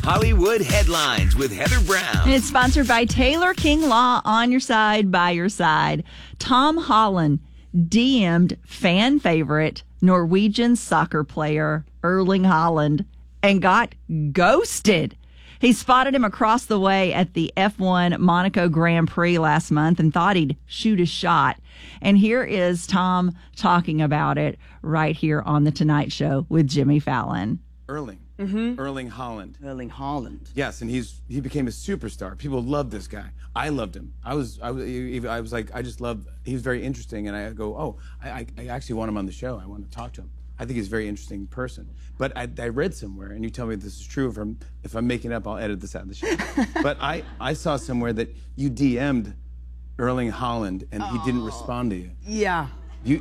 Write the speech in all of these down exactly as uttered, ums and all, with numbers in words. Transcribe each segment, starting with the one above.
Hollywood Headlines with Heather Brown. And it's sponsored by Taylor King Law, on your side, by your side. Tom Holland D M'd fan favorite Norwegian soccer player Erling Haaland and got ghosted. He spotted him across the way at the F one Monaco Grand Prix last month and thought he'd shoot a shot. And here is Tom talking about it right here on The Tonight Show with Jimmy Fallon. Erling. Mm-hmm. Erling Haaland. Erling Haaland. Yes, and he's he became a superstar. People love this guy. I loved him. I was I was I was like I just loved. He was very interesting, and I go, oh, I I actually want him on the show. I want to talk to him. I think he's a very interesting person. But I, I read somewhere, and you tell me if this is true. If I'm if I'm making it up, I'll edit this out of the show. But I I saw somewhere that you D M'd Erling Haaland, and he didn't respond to you. Yeah. You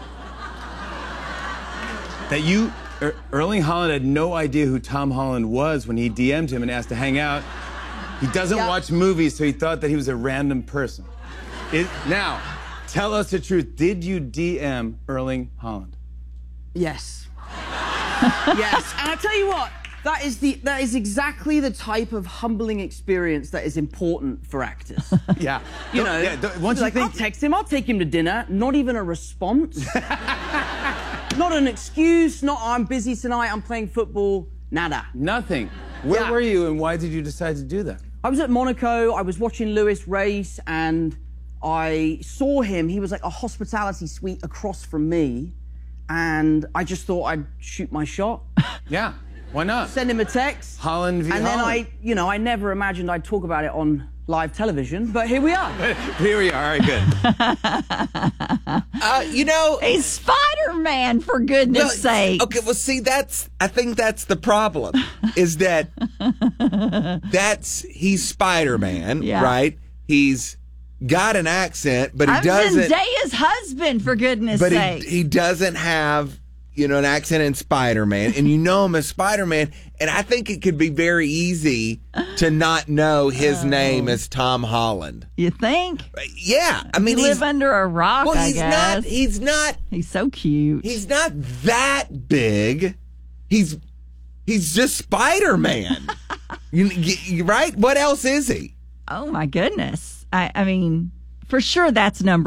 that you. Er, Erling Haaland had no idea who Tom Holland was when he D M'd him and asked to hang out. He doesn't Yeah. watch movies, so he thought that he was a random person. It, now, tell us the truth. Did you D M Erling Haaland? Yes. Yes. And I tell you what, that is the that is exactly the type of humbling experience that is important for actors. Yeah. You Don't- know, yeah, don't- once you like, think, I'll text him, I'll take him to dinner. Not even a response. Not an excuse. Not, I'm busy tonight, I'm playing football. Nada. nothing. Where Yeah. were you, and why did you decide to do that? I was at Monaco, I was watching Lewis race, and I saw him. He was like a hospitality suite across from me, and I just thought I'd shoot my shot, Yeah. Why not? send him a text. Holland v. And then Holland. I, you know, I never imagined I'd talk about it on live television, but here we are. Here we are. All right, good. Uh, you know, He's Spider-Man, for goodness well, sake. okay. Well, see, that's I think that's the problem. Is that that's he's Spider-Man, Yeah. right? He's got an accent, but he I'm doesn't. Zendaya's husband, for goodness But sake. he he doesn't have, you know, an accent in Spider-Man, and you know him as Spider-Man, and I think it could be very easy to not know his Oh. name as Tom Holland. You think? Yeah, I mean, You he's live under a rock, well, I he's guess. not. He's not. He's so cute. He's not that big. He's he's just Spider-Man. you, you right? What else is he? Oh, my goodness. I, I mean, for sure that's number